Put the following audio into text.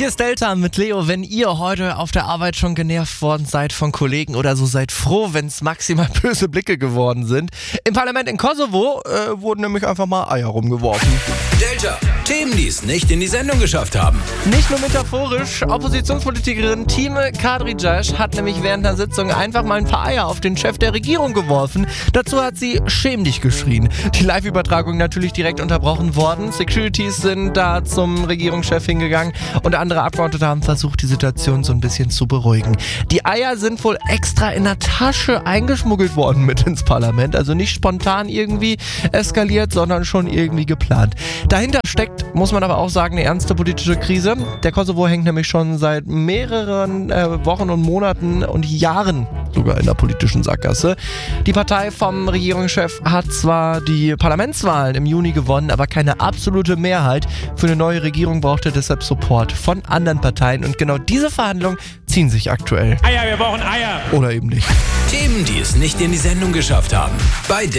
Hier ist Delta mit Leo. Wenn ihr heute auf der Arbeit schon genervt worden seid von Kollegen oder so, seid froh, wenn es maximal böse Blicke geworden sind. Im Parlament in Kosovo wurden nämlich einfach mal Eier rumgeworfen. Delta, Themen, die es nicht in die Sendung geschafft haben. Nicht nur metaphorisch, Oppositionspolitikerin Time Kadrijash hat nämlich während der Sitzung einfach mal ein paar Eier auf den Chef der Regierung geworfen. Dazu hat sie schäm dich geschrien. Die Live-Übertragung natürlich direkt unterbrochen worden. Securities sind da zum Regierungschef hingegangen und andere Abgeordnete haben versucht, die Situation so ein bisschen zu beruhigen. Die Eier sind wohl extra in der Tasche eingeschmuggelt worden mit ins Parlament. Also nicht spontan irgendwie eskaliert, sondern schon irgendwie geplant. Dahinter steckt, muss man aber auch sagen, eine ernste politische Krise. Der Kosovo hängt nämlich schon seit mehreren Wochen und Monaten und Jahren sogar in der politischen Sackgasse. Die Partei vom Regierungschef hat zwar die Parlamentswahlen im Juni gewonnen, aber keine absolute Mehrheit. Für eine neue Regierung braucht er deshalb Support von anderen Parteien. Und genau diese Verhandlungen ziehen sich aktuell. Eier, wir brauchen Eier. Oder eben nicht. Themen, die es nicht in die Sendung geschafft haben. Bei